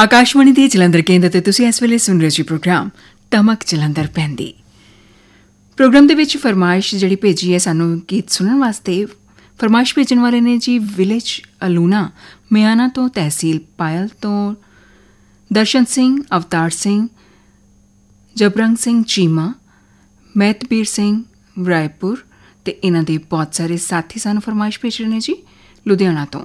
ਆਕਾਸ਼ਵਾਣੀ ਦੇ ਜਲੰਧਰ ਕੇਂਦਰ ਤੇ ਤੁਸੀਂ ਇਸ ਵੇਲੇ ਸੁਣ ਰਹੇ ਜੀ ਪ੍ਰੋਗਰਾਮ ਤਮਕ ਜਲੰਧਰ ਪੈਂਦੀ। ਪ੍ਰੋਗਰਾਮ ਦੇ ਵਿੱਚ ਫਰਮਾਇਸ਼ ਜਿਹੜੀ ਭੇਜੀ ਹੈ ਸਾਨੂੰ ਗੀਤ ਸੁਣਨ ਵਾਸਤੇ। ਫਰਮਾਇਸ਼ ਭੇਜਣ ਵਾਲੇ ਨੇ ਜੀ ਵਿਲੇਜ ਅਲੂਨਾ ਮਿਆਣਾ ਤੋਂ, ਤਹਿਸੀਲ ਪਾਇਲ ਤੋਂ ਦਰਸ਼ਨ ਸਿੰਘ, ਅਵਤਾਰ ਸਿੰਘ, ਜਬਰੰਗ ਸਿੰਘ ਚੀਮਾ, ਮਹਿਤਬੀਰ ਸਿੰਘ ਰਾਏਪੁਰ ਤੇ ਇਹਨਾਂ ਦੇ ਬਹੁਤ ਸਾਰੇ ਸਾਥੀ ਸਾਨੂੰ ਫਰਮਾਇਸ਼ ਭੇਜ ਰਹੇ ਨੇ ਜੀ ਲੁਧਿਆਣਾ ਤੋਂ।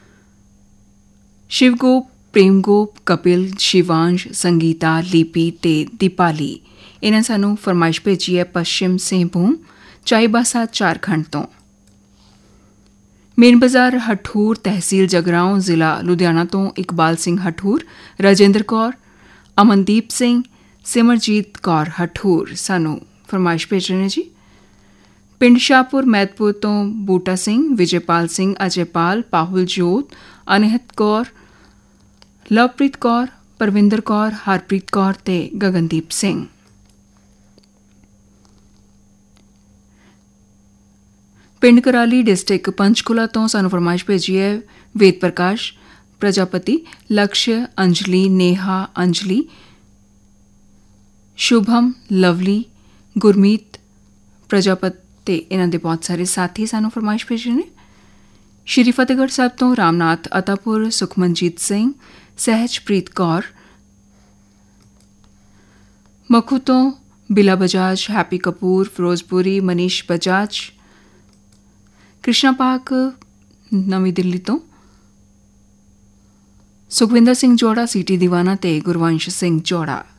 ਸ਼ਿਵਗੋਪ, ਪ੍ਰੇਮਗੋਪ, ਕਪਿਲ, ਸ਼ਿਵਾਂਸ਼, ਸੰਗੀਤਾ, ਲੀਪੀ ਤੇ ਦੀਪਾਲੀ ਇਹਨਾਂ ਸਾਨੂੰ ਫਰਮਾਇਸ਼ ਭੇਜੀ ਹੈ ਪੱਛਮ ਸਿੰਘਭੂਮ ਚਾਈਬਾਸਾ ਝਾਰਖੰਡ ਤੋਂ। ਮੇਨ ਬਾਜ਼ਾਰ ਹਠੂਰ, ਤਹਿਸੀਲ ਜਗਰਾਉਂ, ਜ਼ਿਲ੍ਹਾ ਲੁਧਿਆਣਾ ਤੋਂ ਇਕਬਾਲ ਸਿੰਘ ਹਠੂਰ, ਰਾਜਿੰਦਰ ਕੌਰ, ਅਮਨਦੀਪ ਸਿੰਘ, ਸਿਮਰਜੀਤ ਕੌਰ ਹਠੂਰ ਸਾਨੂੰ ਫਰਮਾਇਸ਼ ਭੇਜ ਰਹੇ ਨੇ ਜੀ। ਪਿੰਡ ਸ਼ਾਹਪੁਰ ਮਹਿਤਪੁਰ ਤੋਂ ਬੂਟਾ ਸਿੰਘ, ਵਿਜੇਪਾਲ ਸਿੰਘ, ਅਜੇਪਾਲ, ਪਾਹੁਲ ਜੋਤ, ਅਨਹਿਤ ਕੌਰ, ਲਵਪ੍ਰੀਤ ਕੌਰ, ਪਰਵਿੰਦਰ ਕੌਰ, ਹਰਪ੍ਰੀਤ ਕੌਰ ਤੇ ਗਗਨਦੀਪ ਸਿੰਘ। ਪਿੰਡ ਕਰਾਲੀ, ਡਿਸਟ੍ਰਿਕਟ ਪੰਚਕੂਲਾ ਤੋਂ ਸਾਨੂੰ ਫਰਮਾਇਸ਼ ਭੇਜੀ ਹੈ ਵੇਦ ਪ੍ਰਕਾਸ਼ ਪ੍ਰਜਾਪਤੀ, ਲਕਸ਼, ਅੰਜਲੀ, ਨੇਹਾ, ਅੰਜਲੀ, ਸ਼ੁਭਮ, ਲਵਲੀ, ਗੁਰਮੀਤ ਪ੍ਰਜਾਪਤ ਤੇ ਇਹਨਾਂ ਦੇ ਬਹੁਤ ਸਾਰੇ ਸਾਥੀ ਸਾਨੂੰ ਫਰਮਾਇਸ਼ ਭੇਜ ਰਹੇ ਨੇ। ਸ਼੍ਰੀ ਫਤਿਹਗੜ੍ਹ ਸਾਹਿਬ ਤੋਂ ਰਾਮਨਾਥ ਅਤਾਪੁਰ, ਸੁਖਮਨਜੀਤ ਸਿੰਘ, ਸਹਿਜਪ੍ਰੀਤ ਕੌਰ, ਮਖੂ ਤੋਂ ਬਿਲਾ ਬਜਾਜ, ਹੈਪੀ ਕਪੂਰ, ਫਿਰੋਜ਼ਪੁਰੀ, ਮਨੀਸ਼ ਬਜਾਜ, ਕ੍ਰਿਸ਼ਨਾ ਪਾਕ ਨਵੀਂ ਦਿੱਲੀ ਤੋਂ ਸੁਖਵਿੰਦਰ ਸਿੰਘ ਜੋੜਾ, ਸੀਟੀ ਦੀਵਾਨਾ ਤੇ ਗੁਰਵੰਸ਼ ਸਿੰਘ ਜੋੜਾ।